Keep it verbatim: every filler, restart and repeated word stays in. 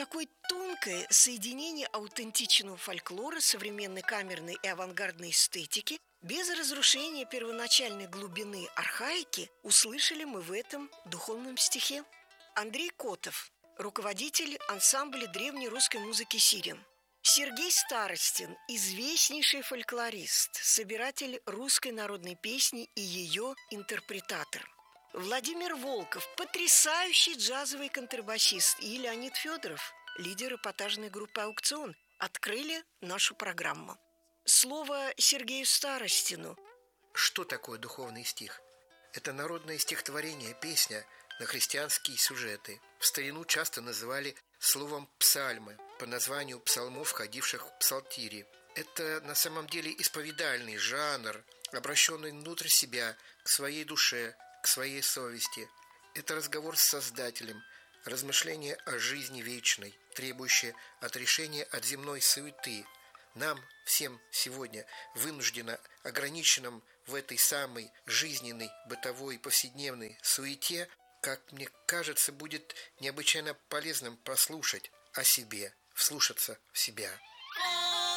такое тонкое соединение аутентичного фольклора, современной камерной и авангардной эстетики без разрушения первоначальной глубины архаики услышали мы в этом духовном стихе. Андрей Котов, руководитель ансамбля древней русской музыки «Сирен». Сергей Старостин, известнейший фольклорист, собиратель русской народной песни и ее интерпретатор. Владимир Волков, потрясающий джазовый контрабасист, и Леонид Федоров, лидер эпатажной группы «Аукцион», открыли нашу программу. Слово Сергею Старостину. Что такое духовный стих? Это народное стихотворение, песня на христианские сюжеты. В старину часто называли словом «псальмы» по названию псалмов, входивших в псалтири. Это на самом деле исповедальный жанр, обращенный внутрь себя, к своей душе, к своей совести. Это разговор с Создателем, размышление о жизни вечной, требующее отрешения от земной суеты. Нам всем сегодня вынужденно ограниченным в этой самой жизненной, бытовой, повседневной суете, как мне кажется, будет необычайно полезным послушать о себе, вслушаться в себя.